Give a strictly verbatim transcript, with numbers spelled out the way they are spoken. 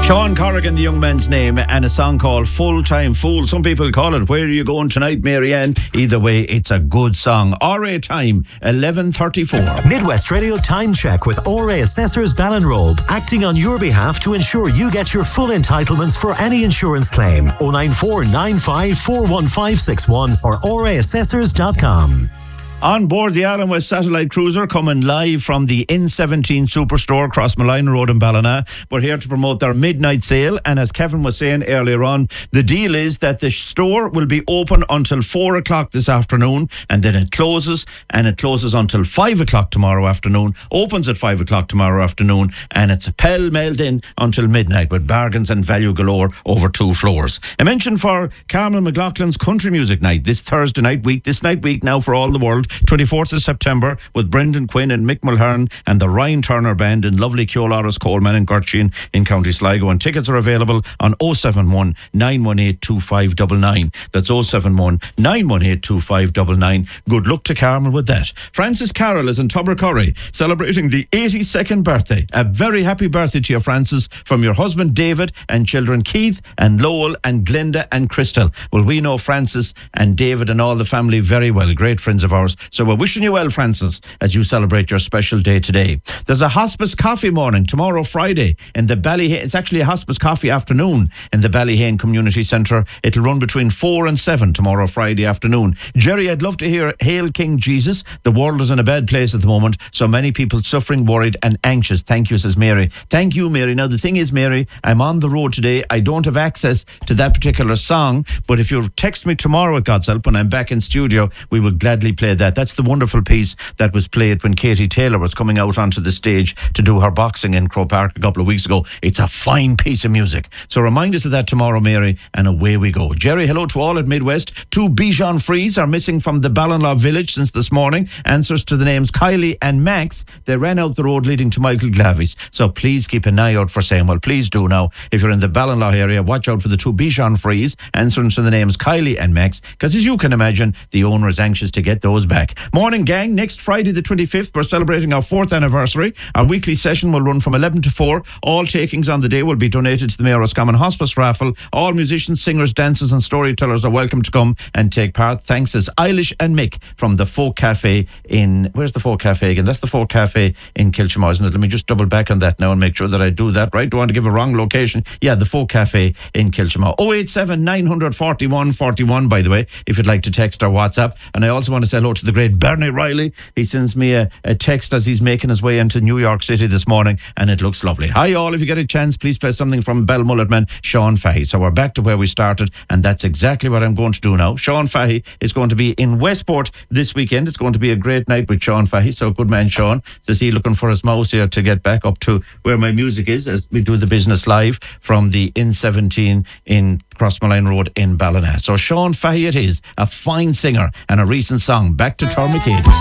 Sean Corrigan, the young man's name, and a song called Full Time Fool. Some people call it Where Are You Going Tonight, Marianne? Either way, it's a good song. R A time, eleven thirty-four. Midwest Radio Time Check with R A Assessors Ballinrobe, acting on your behalf to ensure you get your full entitlements for any insurance claim. oh nine four nine five four one five six one or r a assessors dot com. On board the Alan West Satellite Cruiser, coming live from the N seventeen Superstore across Malina Road in Ballina. We're here to promote their midnight sale, and as Kevin was saying earlier on, the deal is that the store will be open until four o'clock this afternoon, and then it closes, and it closes until five o'clock tomorrow afternoon, opens at five o'clock tomorrow afternoon, and it's pell-mell then until midnight with bargains and value galore over two floors. I mentioned for Carmel McLaughlin's Country Music Night this Thursday night week, this night week now for all the world, twenty-fourth of September, with Brendan Quinn and Mick Mulhern and the Ryan Turner Band in lovely Keolaris, Coleman and Gurchin in County Sligo. And tickets are available on oh seven one nine one eight two five nine nine. That's oh seven one nine one eight two five nine nine. Good luck to Carmel with that. Francis Carroll is in Tubbercurry celebrating the eighty-second birthday. A very happy birthday to you, Francis, from your husband David and children Keith and Lowell and Glenda and Crystal. Well, we know Francis and David and all the family very well, great friends of ours. So we're wishing you well, Francis, as you celebrate your special day today. There's a hospice coffee morning tomorrow, Friday, in the Ballyhane. It's actually a hospice coffee afternoon in the Ballyhane Community Centre. It'll run between four and seven tomorrow, Friday afternoon. Jerry, I'd love to hear Hail King Jesus. The world is in a bad place at the moment. So many people suffering, worried and anxious. Thank you, says Mary. Thank you, Mary. Now, the thing is, Mary, I'm on the road today. I don't have access to that particular song, but if you text me tomorrow with God's help when I'm back in studio, we will gladly play that. That's the wonderful piece that was played when Katie Taylor was coming out onto the stage to do her boxing in Croke Park a couple of weeks ago. It's a fine piece of music. So remind us of that tomorrow, Mary, and away we go. Jerry, hello to all at Midwest. Two Bichon Fries are missing from the Ballinlaw village since this morning. Answers to the names Kylie and Max. They ran out the road leading to Michael Glavies. So please keep an eye out for saying, well, please do now. If you're in the Ballinlaw area, watch out for the two Bichon Fries, answering to the names Kylie and Max, because as you can imagine, the owner is anxious to get those back. Morning, gang. Next Friday the twenty-fifth, we're celebrating our fourth anniversary. Our weekly session will run from eleven to four. All takings on the day will be donated to the Mayor of Roscommon Hospice raffle. All musicians, singers, dancers and storytellers are welcome to come and take part. Thanks as Eilish and Mick from the Folk Cafe in... Where's the Folk Cafe again? That's the Folk Cafe in Kilchimau, isn't it? Let me just double back on that now and make sure that I do that right. Don't want to give a wrong location. Yeah, the Folk Cafe in Kilchimau. oh eight seven nine four one four one, by the way, if you'd like to text or WhatsApp. And I also want to say hello to the great Bernie Riley. He sends me a, a text as he's making his way into New York City this morning, and it looks lovely. Hi all, if you get a chance, please play something from Bell Mulletman, Sean Fahey. So we're back to where we started, and that's exactly what I'm going to do now. Sean Fahey is going to be in Westport this weekend. It's going to be a great night with Sean Fahey. So good man Sean, is he looking for his mouse here to get back up to where my music is as we do the business live from the N seventeen in Crossmalline Road in Ballina. So Sean Fahey it is, a fine singer and a recent song, Back to Tormacady.